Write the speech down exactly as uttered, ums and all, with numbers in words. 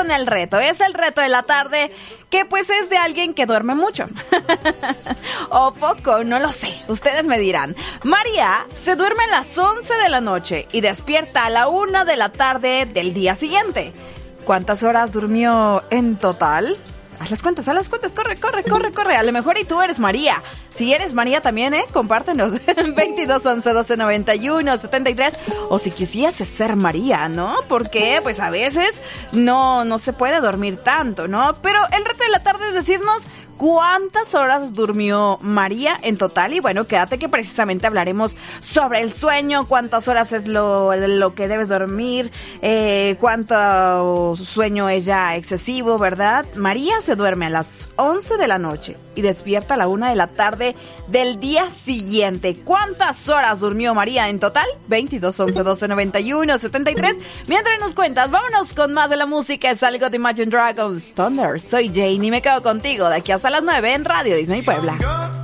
con el reto. Es el reto de la tarde, que pues es de alguien que duerme mucho. O poco, no lo sé. Ustedes me dirán. María se duerme a las once de la noche y despierta a la una de la tarde del día siguiente. ¿Cuántas horas durmió en total? Haz las cuentas, haz las cuentas, corre, corre, corre, corre. A lo mejor y tú eres María. Si eres María también, ¿eh? Compártenos. veintidós, once, doce, noventa y uno, setenta y tres. O si quisieras ser María, ¿no? Porque, pues, a veces no, no se puede dormir tanto, ¿no? Pero el reto de la tarde es decirnos cuántas horas durmió María en total. Y bueno, quédate que precisamente hablaremos sobre el sueño, cuántas horas es lo, lo que debes dormir, eh, cuánto sueño es ya excesivo, ¿verdad? María se duerme a las once de la noche y despierta a la una de la tarde del día siguiente. ¿Cuántas horas durmió María en total? veintidós, once, doce, noventa y uno, setenta y tres. Mientras nos cuentas, vámonos con más de la música. Es algo de Imagine Dragons, Thunder. Soy Jane y me quedo contigo de aquí hasta las nueve en Radio Disney Puebla.